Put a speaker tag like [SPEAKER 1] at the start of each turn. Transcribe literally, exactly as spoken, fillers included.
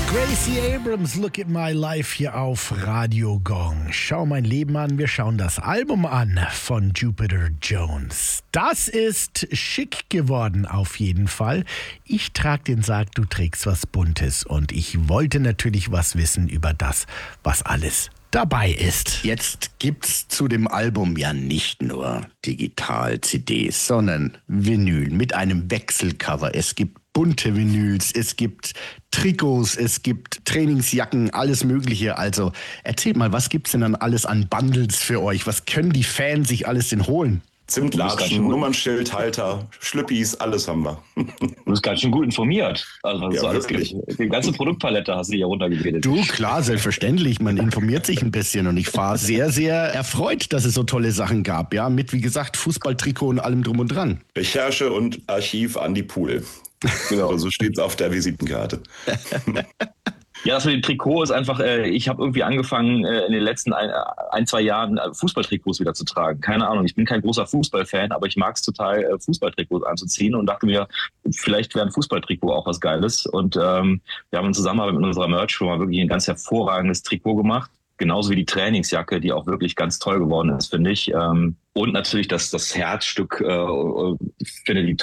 [SPEAKER 1] Gracie Abrams, Look at My Life hier auf Radio Gong. Schau mein Leben an, wir schauen das Album an von Jupiter Jones. Das ist schick geworden auf jeden Fall. Ich trage den Sarg, du trägst was Buntes und ich wollte natürlich was wissen über das, was alles dabei ist.
[SPEAKER 2] Jetzt gibt's zu dem Album ja nicht nur Digital-C Ds, sondern Vinyl mit einem Wechselcover. Es gibt bunte Vinyls, es gibt Trikots, es gibt Trainingsjacken, alles Mögliche. Also erzählt mal, was gibt's denn dann alles an Bundles für euch? Was können die Fans sich alles denn holen?
[SPEAKER 3] Zimtlatschen, Nummernschildhalter, Schlüppis, alles haben wir.
[SPEAKER 4] Du bist ganz schön gut informiert. Also, was
[SPEAKER 3] Ja,
[SPEAKER 4] es alles
[SPEAKER 3] wirklich.
[SPEAKER 4] gibt. Die ganze Produktpalette hast du hier runtergebetet.
[SPEAKER 2] Du, klar, selbstverständlich. Man informiert sich ein bisschen und ich war sehr, sehr erfreut, dass es so tolle Sachen gab. Ja, mit, wie gesagt, Fußballtrikot und allem drum und dran.
[SPEAKER 3] Recherche und Archiv Andi Pool. Genau, so steht's auf der Visitenkarte.
[SPEAKER 4] Ja, das mit dem Trikot ist einfach, äh, ich habe irgendwie angefangen, äh, in den letzten ein, ein, zwei Jahren äh, Fußballtrikots wieder zu tragen. Keine Ahnung, ich bin kein großer Fußballfan, aber ich mag es total, äh, Fußballtrikots anzuziehen und dachte mir, vielleicht wäre ein Fußballtrikot auch was Geiles. Und ähm, wir haben in Zusammenarbeit mit unserer Merch-Firma wirklich ein ganz hervorragendes Trikot gemacht. Genauso wie die Trainingsjacke, die auch wirklich ganz toll geworden ist, finde ich. Ähm, und natürlich das, das Herzstück, äh, ich finde die